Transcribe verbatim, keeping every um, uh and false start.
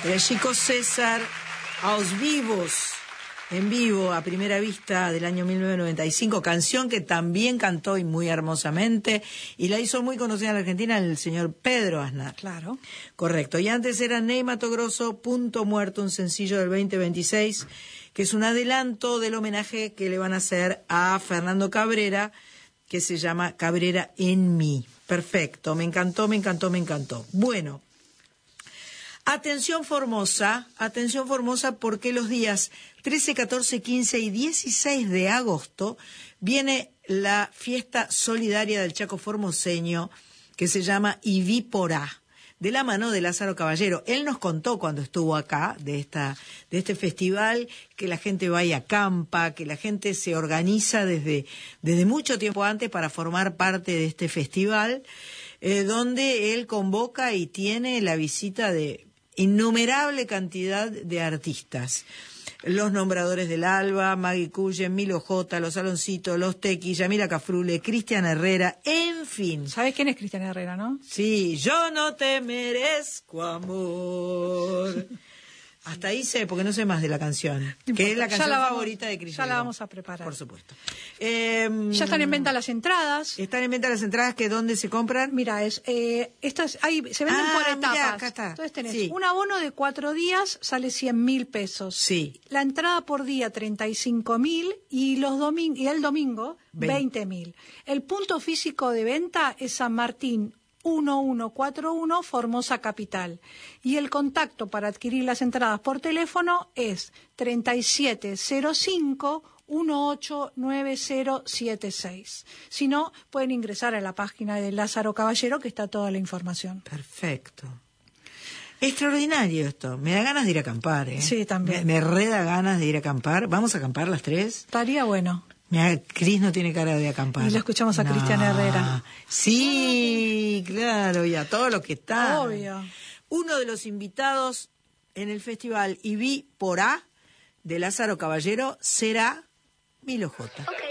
Era Chico César, Aos Vivos, en vivo, a primera vista del año mil novecientos noventa y cinco, canción que también cantó y muy hermosamente, y la hizo muy conocida en la Argentina el señor Pedro Aznar. Claro. Correcto. Y antes era Ney Matogrosso, Punto Muerto, un sencillo del veinte veintiséis, que es un adelanto del homenaje que le van a hacer a Fernando Cabrera, que se llama Cabrera en mí. Perfecto, me encantó, me encantó, me encantó. Bueno, atención Formosa, atención Formosa, porque los días trece, catorce, quince y dieciséis de agosto viene la fiesta solidaria del Chaco formoseño, que se llama Ivíporá, de la mano de Lázaro Caballero. Él nos contó cuando estuvo acá de esta de este festival, que la gente va y acampa, que la gente se organiza desde, desde mucho tiempo antes para formar parte de este festival, eh, donde él convoca y tiene la visita de innumerable cantidad de artistas. Los Nombradores del Alba, Maggie Cullen, Milo J, Los Aloncitos, Los Tequis, Yamila Cafrule, Cristian Herrera, en fin. ¿Sabes quién es Cristian Herrera, no? Sí, yo no te merezco amor. Hasta ahí sé, porque no sé más de la canción, No que es la importa, canción ya la vamos- favorita de Cristian. ya la vamos a preparar. Por supuesto. Eh, Ya están en venta las entradas. Están en venta las entradas, que ¿dónde se compran? Mira, es eh, estas hay, se venden Ah, por mirá, etapas. acá está. Entonces tenés Sí. un abono de cuatro días, sale cien mil pesos. Sí. La entrada por día, treinta y cinco mil, y los domin- y el domingo, Veinte. veinte mil. El punto físico de venta es San Martín uno uno cuatro uno, Formosa Capital. Y el contacto para adquirir las entradas por teléfono es treinta y siete cero cinco, dieciocho nueve cero siete seis. Si no, pueden ingresar a la página de Lázaro Caballero, que está toda la información. Perfecto. Extraordinario esto. Me da ganas de ir a acampar, ¿eh? Sí, también. Me, me reda ganas de ir a acampar. ¿Vamos a acampar las tres? Estaría bueno. Mira, Cris no tiene cara de acampar. Y lo escuchamos a Cristian Herrera. Sí, claro, y a todo lo que está. Obvio. Uno de los invitados en el festival Ivíporá de Lázaro Caballero será Milo J. Okay.